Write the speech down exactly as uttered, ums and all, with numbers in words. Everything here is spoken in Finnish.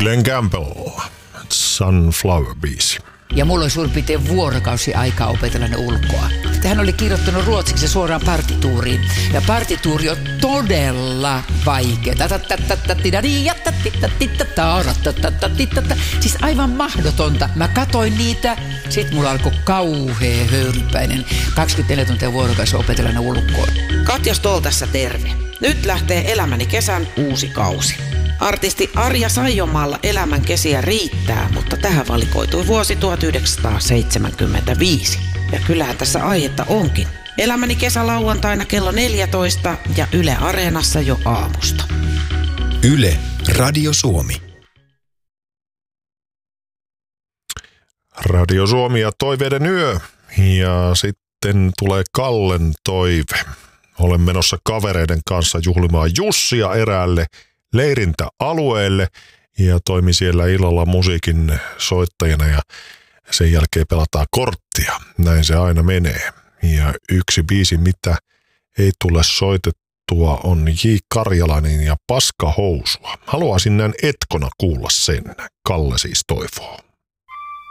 Glenn Campbell, Sunflower-biisi. Ja mulla oli suurin piirtein vuorokausi aikaa opetella ne ulkoa. Hän oli kirjoittanut ruotsiksi suoraan partituuriin. Ja partituuri on todella vaikea. Siis aivan mahdotonta. Mä katoin niitä, sit mulla alkoi kauhea höyrypäinen. kaksikymmentäneljä tuntia vuorokausi opetella ne ulkoa. Katja Stoll tässä terve. Nyt lähtee Elämäni kesän uusi kausi. Artisti Arja Saijonmaalla elämän kesiä riittää, mutta tähän valikoitui vuosi tuhatyhdeksänsataaseitsemänkymmentäviisi. Ja kyllähän tässä aihetta onkin. Elämäni kesä lauantaina kello neljätoista ja Yle Areenassa jo aamusta. Yle, Radio Suomi. Radio Suomi ja Toiveiden yö. Ja sitten tulee Kallen toive. Olen menossa kavereiden kanssa juhlimaan Jussia eräälle leirintäalueelle ja toimin siellä illalla musiikin soittajana ja sen jälkeen pelataan korttia. Näin se aina menee. Ja yksi biisi, mitä ei tule soitettua, on J. Karjalainen ja Paskahousua. Haluaisin näin etkona kuulla sen. Kalle siis toivoo.